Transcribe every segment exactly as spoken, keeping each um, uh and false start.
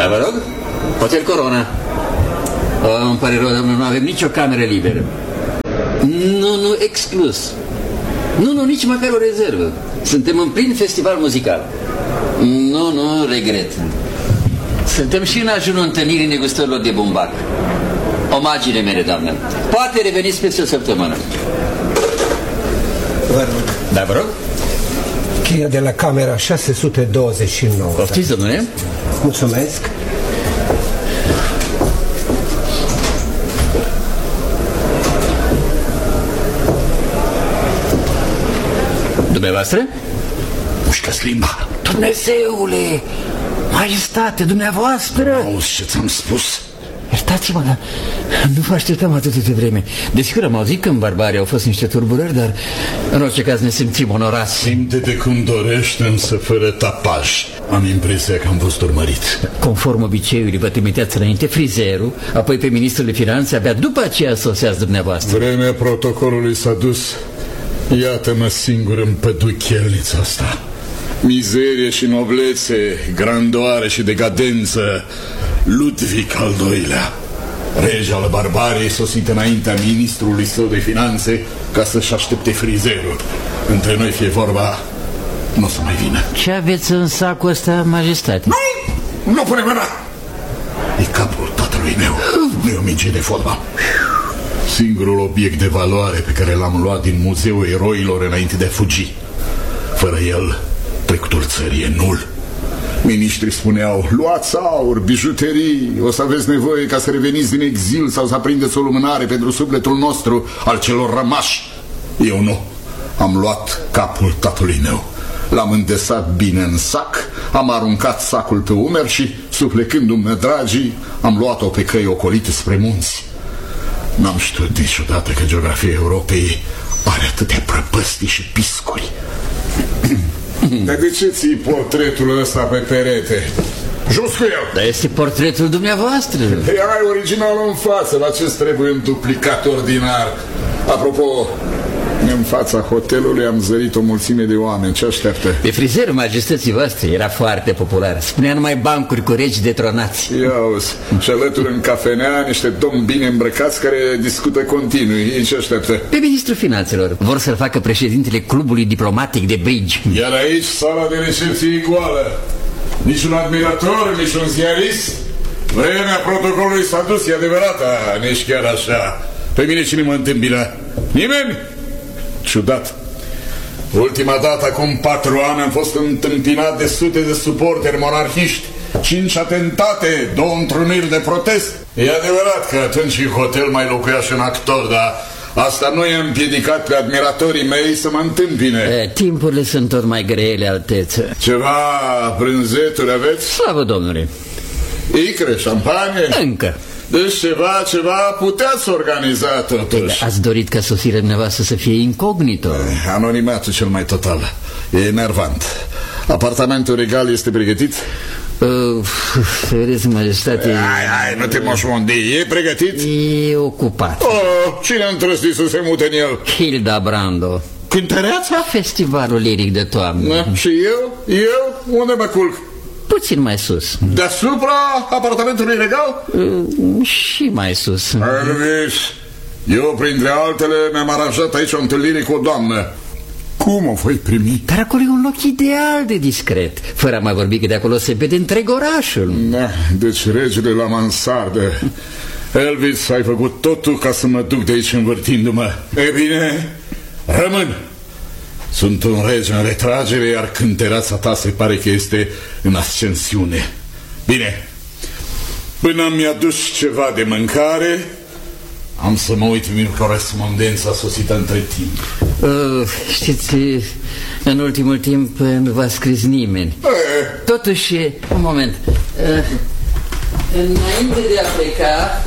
Da, vă rog? Hotel Corona. Oh, îmi pare rău, domnule, nu avem nicio cameră liberă. Nu, nu, exclus. Nu, nu, nici măcar o rezervă. Suntem în plin festival muzical. Nu, nu, regret. Suntem și în ajunul întâlnirii negustărilor de bumbac. Omagiile mele, doamnă. Poate reveniți peste o săptămână. Vă rog. Da, vă rog? Cheia de la camera șase sute douăzeci și nouă. Poftiți, domnule? Mulțumesc. Dumneavoastră? Mușcă-ți limba. Dumnezeule! Majestate, dumneavoastră! Auzi ce ți-am spus? Iertați-mă, dar nu vă așteptam atât de vreme. Desigur am auzit că în Barbaria au fost niște tulburări, dar în orice caz ne simțim onorați. Simte-te cum dorești, însă fără tapaj. Am impresia că am fost urmărit. Conform obiceiului, vă trimiteați înainte frizerul, apoi pe ministrul de finanțe, abia după aceea soseați dumneavoastră. Vremea protocolului s-a dus. Iată-mă singur în păduchelnița asta. Mizerie și noblețe, grandoare și decadență. Ludwig al doilea, rege al Barbariei, sosit înaintea ministrului său de finanțe ca să-și aștepte frizerul. Între noi fie vorba, nu o să mai vină. Ce aveți în sacul ăsta, majestate? Nu, nu pune mâna. E capul tatălui meu, nu e o minge de fotbal. Singurul obiect de valoare pe care l-am luat din Muzeul Eroilor înainte de a fugi. Fără el, trecutul țării e nul. Miniștrii spuneau, luați aur, bijuterii, o să aveți nevoie ca să reveniți din exil sau să aprindeți o lumânare pentru sufletul nostru al celor rămași. Eu nu. Am luat capul tatălui meu, l-am îndesat bine în sac, am aruncat sacul pe umeri și, suflecându-mi dragii, am luat-o pe căi ocolite spre munți. N-am știut niciodată că geografia Europei are atâtea prăpăstii și piscuri. Dar de ce ții portretul ăsta pe perete? Jos cu el! Dar este portretul dumneavoastră. Păi ai originalul în față, la ce trebuie un duplicat ordinar? Apropo, în fața hotelului am zărit o mulțime de oameni. Ce așteaptă? Pe frizerul majestății voastre era foarte popular. Spunea numai bancuri cu regi detronați. Ia auzi, și alături în cafenea niște domni bine îmbrăcați care discută continuu. Ei ce așteaptă? Pe ministrul finanțelor. Vor să-l facă președintele clubului diplomatic de bridge. Iar aici sala de recepție e goală. Nici un admirator, nici un ziarist. Vremea protocolului s-a dus, e adevărată, nici chiar așa. Pe mine cine mă întâmpină? Nimeni? Ciudat. Ultima dată, acum patru ani, am fost întâmpinat de sute de suporteri monarhiști, cinci atentate, două întruniri de protest. E adevărat că atunci în hotel mai locuia și un actor, dar asta nu i-a împiedicat pe admiratorii mei să mă întâmpine. E, timpurile sunt tot mai grele, alteță. Ceva brânzeturi aveți? Slavă Domnului. Icre, șampanie? Încă. Deci ceva, ceva puteți organiza totuși. Ați dorit ca sosirea dumneavoastră să fie incognito? Anonimatul cel mai total. E enervant. Apartamentul regal este pregătit? Uh, vedeți, majestate... Hai, hai, nu te moșmondi. E pregătit? E ocupat. Oh, cine a întrăstit să se mute în el? Hilda Brando. Cântăreața? Festivalul liric de toamnă. Da, și eu? Eu? Unde mă culc? Puțin mai sus. Deasupra apartamentului regal? Uh, și mai sus. Elvis, eu printre altele mi-am aranjat aici o întâlnire cu o doamnă. Cum o voi primi? Dar acolo e un loc ideal de discret. Fără a mai vorbi că de acolo se vede întreg orașul. Da, deci regele la mansardă. Elvis, ai făcut totul ca să mă duc de aici învârtindu-mă. E bine, rămân. Sunt un rege în retragere, iar cântăreața ta se pare că este în ascensiune. Bine, până mi-a adus ceva de mâncare, am să mă uit în corespondența sosită între timp. uh, Știți, în ultimul timp nu v-a scris nimeni. e. Totuși, un moment, uh, înainte de a pleca,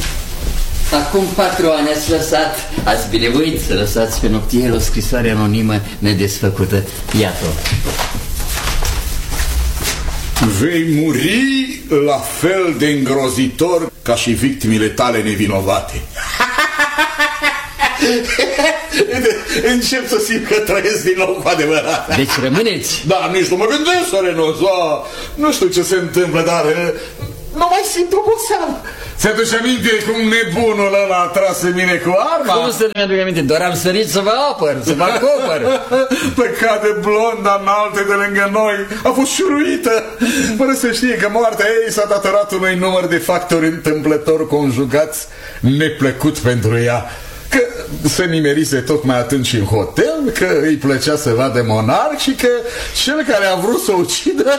acum patru ani ați lăsat, ați binevoit să lăsați pe noptier o scrisoare anonimă nedesfăcută. Iată-o. Vei muri la fel de îngrozitor ca și victimele tale nevinovate. Încep să simt că trăiesc din nou cu adevărat. Deci rămâneți? Da, nici nu mă gândesc să renunț. Nu știu ce se întâmplă, dar nu mai simt oboseală. Ți-aduce aminte cum nebunul ăla a tras în mine cu arma? Cum să nu mi-aduc aminte? Doar am sărit să vă apăr, să vă acopăr. Păcat de blonda înalte de lângă noi a fost șuruită, fără să știe că moartea ei s-a datorat unui număr de factori întâmplător conjugați neplăcut pentru ea. Că se nimerise tocmai atunci în hotel, că îi plăcea să vadă monarh și că cel care a vrut să o ucidă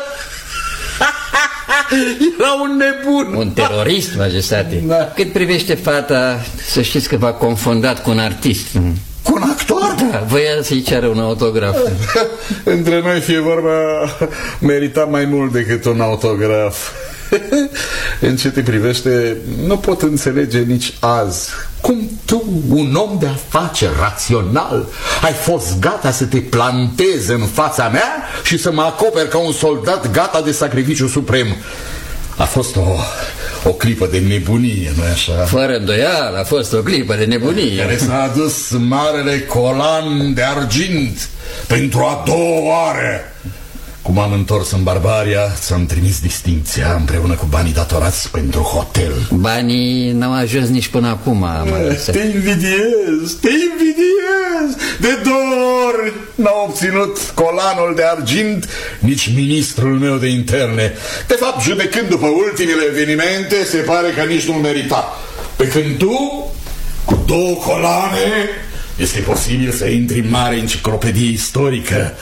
era un nebun. Un terorist, majestate. Da. Cât privește fata, să știți că v-a confundat cu un artist. Cu un actor? Da, voia să-i ceară un autograf. Între noi, fie vorba, merita mai mult decât un autograf. În ce te privește, nu pot înțelege nici azi cum tu, un om de afaceri rațional, ai fost gata să te plantezi în fața mea și să mă acoperi ca un soldat gata de sacrificiu suprem. A fost o, o clipă de nebunie, nu-i așa? Fără îndoială, a fost o clipă de nebunie care s-a adus marele colan de argint pentru a doua oară. Cum am întors în Barbaria, ți-am trimis distincția împreună cu banii datorați pentru hotel. Banii n-au ajuns nici până acum. Te invidiez, te invidiez. De două ori n-a obținut colanul de argint nici ministrul meu de interne. De fapt, judecând după ultimele evenimente, se pare că nici nu-l merita. Pe când tu, cu două colane, este posibil să intri în mare enciclopedie istorică.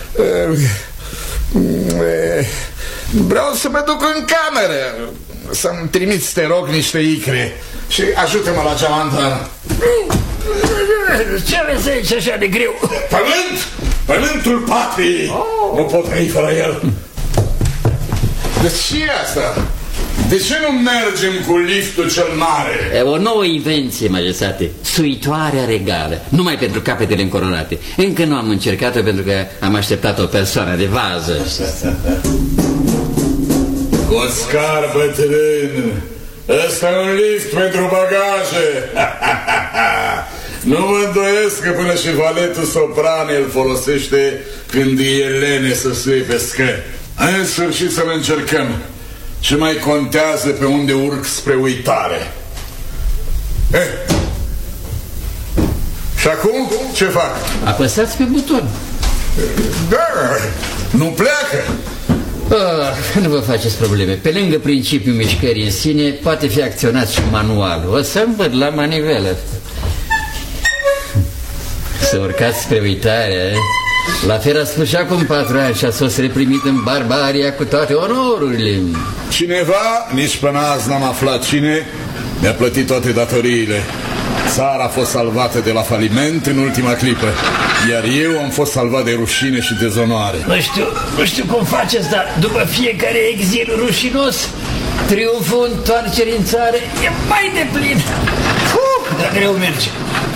Vreau să mă duc în cameră, să-mi trimiți, te rog, niște icre și ajută-mă la geamantă. Ce aveți aici așa de greu? Pământ! Pământul patriei! Oh. Nu pot trăi fără el. De ce e asta? De ce nu mergem cu liftul cel mare? E o nouă invenție, majestate. Suitoarea regală. Numai pentru capetele încoronate. Încă nu am încercat-o pentru că am așteptat o persoană de vază. Oscar bătrân, ăsta e un lift pentru bagaje. Nu mă îndoiesc că până și valetul sopran îl folosește când e lene să suie pe scări. În sfârșit să-l încercăm. Ce mai contează pe unde urc spre uitare? Eh. Și acum ce fac? Apăsați pe buton. Da, nu pleacă. Oh, nu vă faceți probleme. Pe lângă principiul mișcării în sine, poate fi acționat și manual. O să îmbăt la manivelă. Să urcați spre uitare, eh? La fel a spus și acum patru ani și a fost reprimit în Barbaria cu toate onorurile. Cineva, nici până azi n-am aflat cine, mi-a plătit toate datoriile. Țara a fost salvată de la faliment în ultima clipă, iar eu am fost salvat de rușine și dezonoare. Nu știu, nu știu cum faceți, dar după fiecare exil rușinos, triumful întoarcerii în țară e mai deplin. Uh, dar greu merge.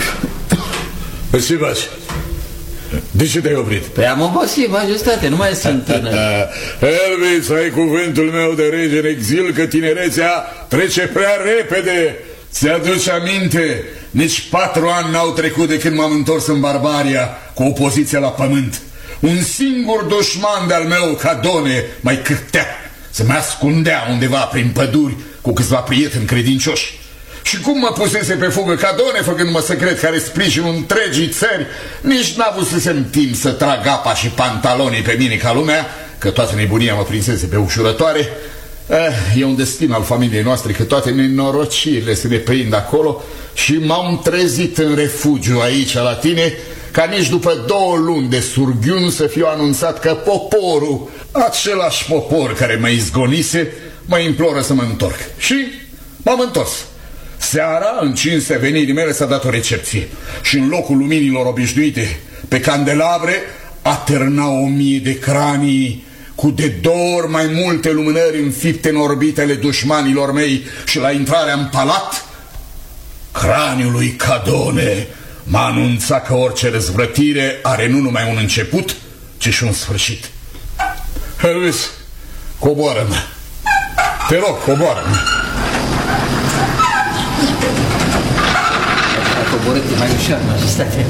Ce faci? De ce te-ai oprit? Păi am obosit, majestate, nu mai sunt tânăr. Elvis, ai cuvântul meu de rege în exil că tinerețea trece prea repede. Ți-aduce aminte? Nici patru ani n-au trecut de când m-am întors în Barbaria cu opoziția la pământ. Un singur dușman de-al meu, Cadone, mai cârtea. Se mai ascundea undeva prin păduri cu câțiva prieteni credincioși. Și cum mă pusese pe fugă Cadone, făcându-mă să cred că are sprijinul întregii țări, nici n-avusesem timp să trag apa și pantalonii pe mine ca lumea, că toată nebunia mă prinsese pe ușurătoare. Eh, e un destin al familiei noastre că toate nenorocirile se ne prind acolo și m-am trezit în refugiu aici la tine, ca nici după două luni de surghiuni să fiu anunțat că poporul, același popor care mă izgonise, mă imploră să mă întorc. Și m-am întors. Seara, în cinstea venirii mele, s-a dat o recepție și în locul luminilor obișnuite pe candelabre atârna o mie de cranii cu de două ori mai multe lumânări înfipte în orbitele dușmanilor mei. Și la intrarea în palat, craniul lui Cadone m-a anunțat că orice răzvrătire are nu numai un început, ci și un sfârșit. Elvis, coboară-mă. Te rog, coboară-mă. coborât mai ușor, majestate.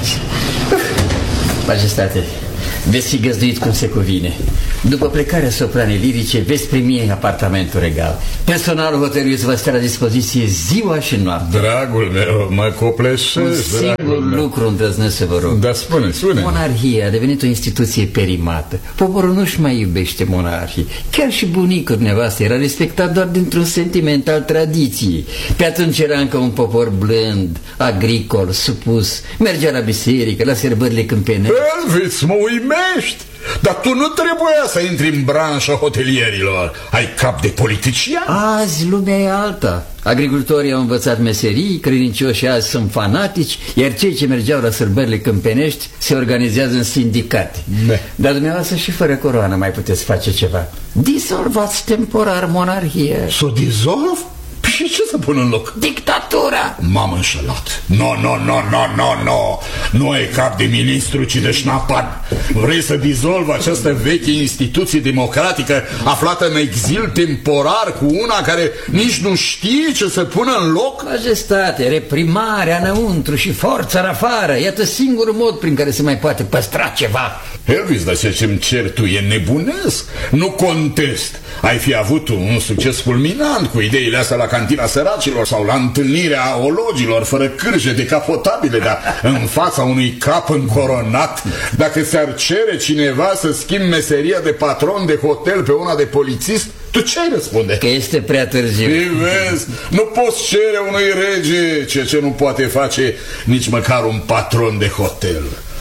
Majestate, veți fi găzduit cum se cuvine. După plecarea sopranei lirice, veți primi apartamentul regal. Personalul hotelului vă stă la dispoziție ziua și noaptea. Dragul meu, mă copleșesc. Un singur lucru îndrăznesc să vă rog. Da, spune, spune. Monarhia a devenit o instituție perimată. Poporul nu-și mai iubește monarhii. Chiar și bunicul dumneavoastră era respectat doar dintr-un sentiment al tradiției. Pe atunci era încă un popor blând, agricol, supus. Mergea la biserică, la sărbările câmpenești. Elvis, mă uimești! Dar tu nu trebuia să intri în branșa hotelierilor. Ai cap de politician? Azi lumea e alta. Agricultorii au învățat meserii, credincioșii azi sunt fanatici, iar cei ce mergeau la sărbările câmpenești se organizează în sindicate. Ne. Dar dumneavoastră și fără coroană mai puteți face ceva. Disolvați temporar monarhia. S-o dizolv? Și ce să pun în loc? Dictatura! M-am înșelat. No, no, no, no, no, no. Nu ai cap de ministru, ci de șnapan. Vrei să dizolvi această veche instituție democratică aflată în exil temporar cu una care nici nu știe ce să pună în loc? Majestate, reprimarea înăuntru și forța în afară. Iată singurul mod prin care se mai poate păstra ceva. Elvis, dar ceea ce-mi cer tu e nebunesc. Nu contest. Ai fi avut un succes fulminant cu ideile astea la cantina săracilor sau la întâlnirea ologilor fără cârje decapotabile, dar în fața unui cap încoronat, dacă ți-ar cere cineva să schimbi meseria de patron de hotel pe una de polițist, tu ce ai răspunde? Că este prea târziu. Și vezi, nu poți cere unui rege ceea ce nu poate face nici măcar un patron de hotel.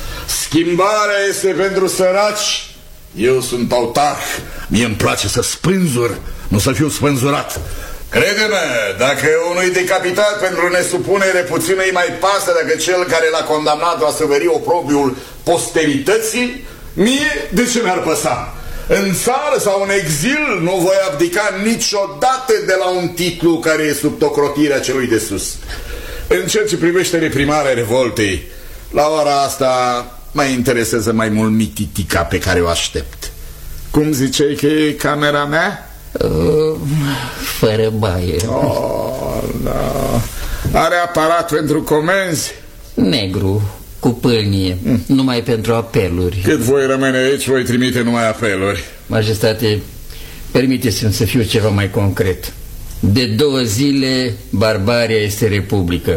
Schimbarea este pentru săraci. Eu sunt autarh. Mie îmi place să spânzur, nu să fiu spânzurat. Crede-mă, dacă unui decapitat pentru nesupunere puțină îi mai pasă dacă cel care l-a condamnat va săveri oprobiul posterității, mie de ce mi-ar păsa? În țară sau în exil nu voi abdica niciodată de la un titlu care e sub tocrotirea celui de sus. În ceea ce privește reprimarea revoltei, la ora asta mă interesează mai mult mititica pe care o aștept. Cum ziceai că e camera mea? Uh, fără baie. Oh, da. Are aparat pentru comenzi? Negru, cu pâlnie, mm. numai pentru apeluri. Cât voi rămâne aici, voi trimite numai apeluri. Majestate, permiteți-mi să fiu ceva mai concret. De două zile, Barbaria este republică.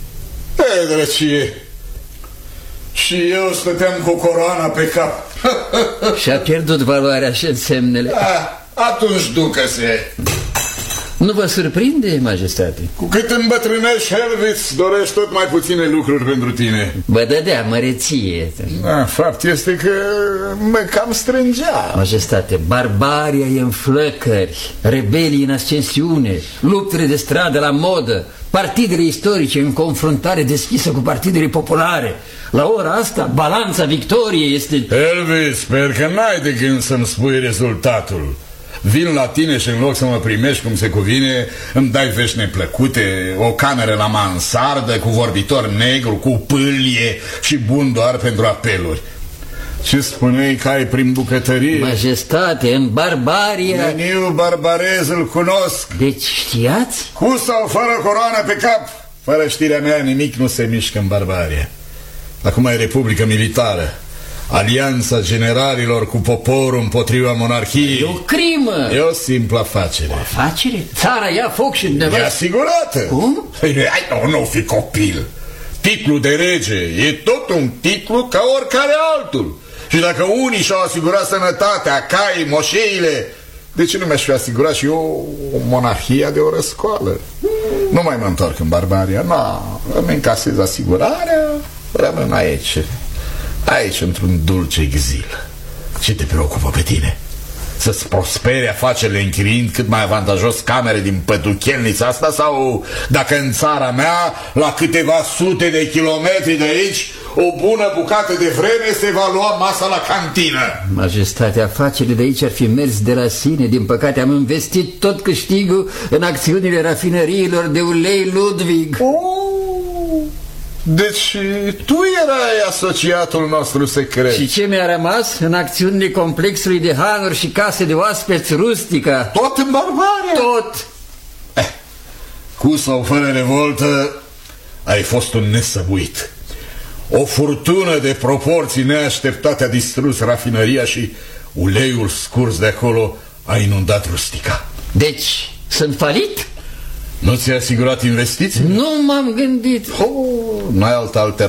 E, drăcie, și eu stăteam cu coroana pe cap. Și-a pierdut valoarea și însemnele. Da, atunci ducă-se. Nu vă surprinde, majestate? Cu cât îmbătrânești, Helviț, dorești tot mai puține lucruri pentru tine. Vă dădea măreție. Da, fapt este că mă cam strângea. Majestate, Barbaria e în flăcări, rebelii în ascensiune, luptele de stradă la modă, partidele istorice în confruntare deschisă cu partidele populare. La ora asta, balanța victoriei este... Elvis, sper că n-ai de gând să-mi spui rezultatul. Vin la tine și în loc să mă primești cum se cuvine, îmi dai vești neplăcute, o cameră la mansardă cu vorbitor negru, cu pâlnie și bun doar pentru apeluri. Ce spuneai că ai prin bucătărie? Majestate, în Barbaria... Meniu barbarez îl cunosc. Deci știați? Cu sau fără coroană pe cap, fără știrea mea nimic nu se mișcă în Barbaria. Acum e republică militară. Alianța generalilor cu poporul împotriva monarhiei. E o crimă. E o simplă afacere. O afacere? Țara ia foc și undeva... E asigurată. Cum? Hai, nu, nu fi copil. Titlul de rege e tot un titlu ca oricare altul. Și dacă unii și-au asigurat sănătatea, caii, moșeile, de ce nu mi-aș fi asigurat și eu o monarhia de o răscoală? Nu mai mă întorc în Barbaria. Nu, îmi încasez asigurarea, rămân aici. Aici, într-un dulce exil. Ce te preocupă pe tine? Să-ți prospere afacerile închiriind cât mai avantajos camere din păduchelnița asta? Sau dacă în țara mea, la câteva sute de kilometri de aici, o bună bucată de vreme se va lua masa la cantină? Majestate, afacerile de aici ar fi mers de la sine. Din păcate am investit tot câștigul în acțiunile rafinăriilor de ulei Ludwig. Oh! Deci tu erai asociatul nostru secret. Și ce mi-a rămas? În acțiunile complexului de hanuri și case de oaspeți rustica. Tot în Barbaria? Tot. eh, Cu sau fără revoltă, Ai fost un nesăbuit. O furtună de proporții neașteptate a distrus rafinăria și uleiul scurs de acolo a inundat rustica. Deci, sunt falit? Nu ți-ai asigurat investiții? Nu m-am gândit. Oh, n-ai altă alternativă.